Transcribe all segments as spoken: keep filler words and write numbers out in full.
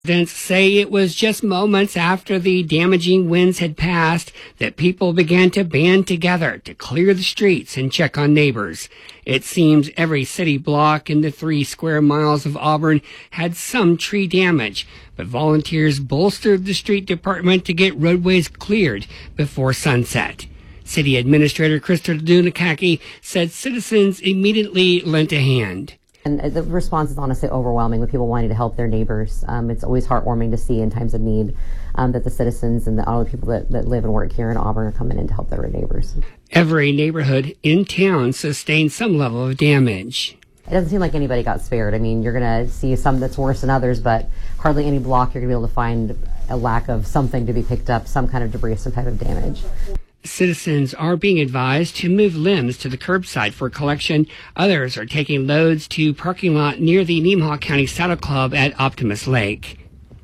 Residents say it was just moments after the damaging winds had passed that people began to band together to clear the streets and check on neighbors. It seems every city block in the three square miles of Auburn had some tree damage, but volunteers bolstered the street department to get roadways cleared before sunset. City Administrator Krista Dunakaki said citizens immediately lent a hand. And the response is honestly overwhelming with people wanting to help their neighbors. Um, it's always heartwarming to see in times of need um, that the citizens and the, all the people that, that live and work here in Auburn are coming in to help their neighbors. Every neighborhood in town sustained some level of damage. It doesn't seem like anybody got spared. I mean, you're going to see some that's worse than others, but hardly any block you're going to be able to find a lack of something to be picked up, some kind of debris, some type of damage. Citizens are being advised to move limbs to the curbside for collection. Others are taking loads to parking lot near the Nemaha County Saddle Club at Optimus Lake.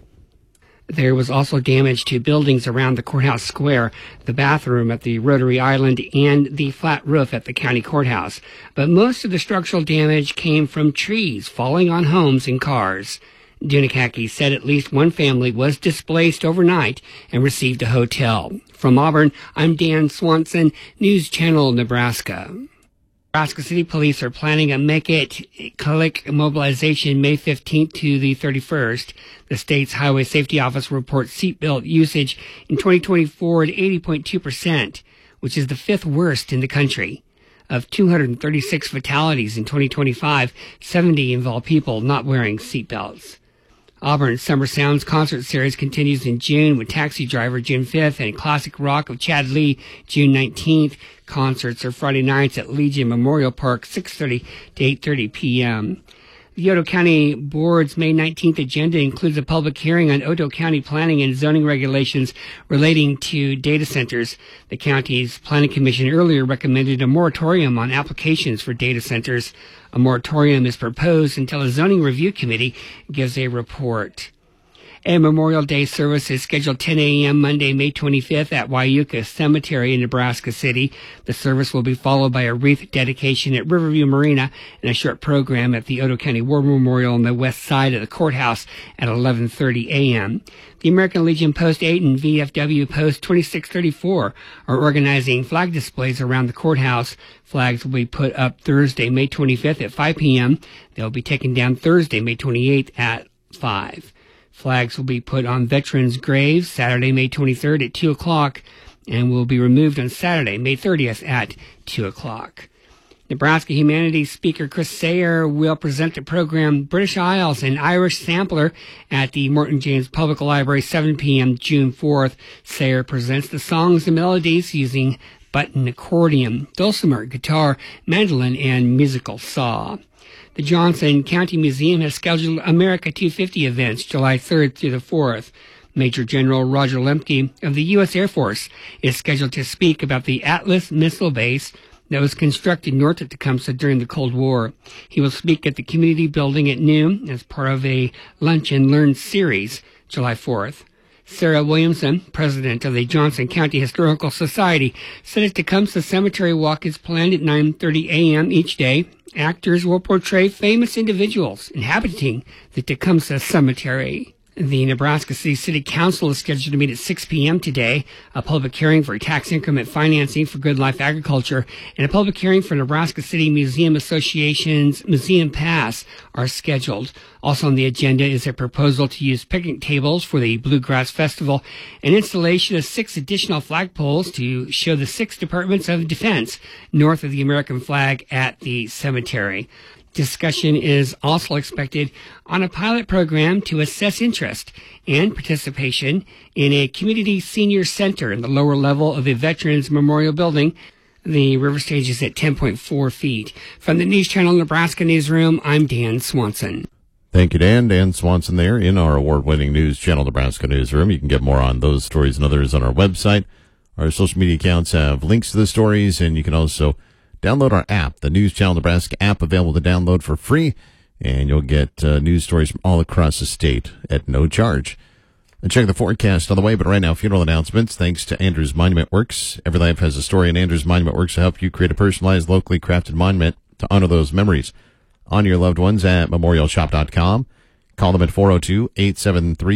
There was also damage to buildings around the courthouse square, the bathroom at the Rotary Island, and the flat roof at the county courthouse. But most of the structural damage came from trees falling on homes and cars. Dunakaki said at least one family was displaced overnight and received a hotel. From Auburn, I'm Dan Swanson, News Channel, Nebraska. Nebraska City Police are planning a Make It Click mobilization May fifteenth to the thirty-first. The state's Highway Safety Office reports seatbelt usage in twenty twenty-four at eighty point two percent, which is the fifth worst in the country. Of two hundred thirty-six fatalities in twenty twenty-five, seventy involve people not wearing seatbelts. Auburn's Summer Sounds concert series continues in June with Taxi Driver June fifth and Classic Rock of Chad Lee June nineteenth. Concerts are Friday nights at Legion Memorial Park, six thirty to eight thirty p.m. The Otoe County Board's May nineteenth agenda includes a public hearing on Otoe County planning and zoning regulations relating to data centers. The county's planning commission earlier recommended a moratorium on applications for data centers. A moratorium is proposed until a zoning review committee gives a report. A Memorial Day service is scheduled ten a.m. Monday, May twenty-fifth at Wyuka Cemetery in Nebraska City. The service will be followed by a wreath dedication at Riverview Marina and a short program at the Otoe County War Memorial on the west side of the courthouse at eleven thirty a.m. The American Legion Post eight and V F W Post twenty-six thirty-four are organizing flag displays around the courthouse. Flags will be put up Thursday, May twenty-fifth at five p.m. They'll be taken down Thursday, May twenty-eighth at five. Flags will be put on veterans' graves Saturday, May twenty-third at two o'clock and will be removed on Saturday, May thirtieth at two o'clock. Nebraska Humanities speaker Chris Sayer will present the program British Isles and Irish Sampler at the Morton James Public Library, seven p.m. June fourth. Sayer presents the songs and melodies using button accordion, dulcimer, guitar, mandolin, and musical saw. The Johnson County Museum has scheduled America two fifty events July third through the fourth. Major General Roger Lemke of the U S Air Force is scheduled to speak about the Atlas missile base that was constructed north of Tecumseh during the Cold War. He will speak at the community building at noon as part of a Lunch and Learn series July fourth. Sarah Williamson, president of the Johnson County Historical Society, said a Tecumseh Cemetery walk is planned at nine thirty a.m. each day. Actors will portray famous individuals inhabiting the Tecumseh Cemetery. The Nebraska City City Council is scheduled to meet at six p.m. today. A public hearing for tax increment financing for Good Life Agriculture and a public hearing for Nebraska City Museum Association's Museum Pass are scheduled. Also on the agenda is a proposal to use picnic tables for the Bluegrass Festival, an installation of six additional flagpoles to show the six departments of defense north of the American flag at the cemetery. Discussion is also expected on a pilot program to assess interest and participation in a community senior center in the lower level of the Veterans Memorial Building. The river stage is at ten point four feet. From the News Channel Nebraska Newsroom, I'm Dan Swanson. Thank you, Dan. Dan Swanson there in our award-winning News Channel Nebraska Newsroom. You can get more on those stories and others on our website. Our social media accounts have links to the stories, and you can also download our app, the News Channel Nebraska app, available to download for free, and you'll get uh, news stories from all across the state at no charge. And check the forecast on the way, but right now, funeral announcements, thanks to Andrews Monument Works. Every life has a story, and Andrews Monument Works will help you create a personalized, locally crafted monument to honor those memories. Honor your loved ones at memorial shop dot com. Call them at four oh two, eight seven three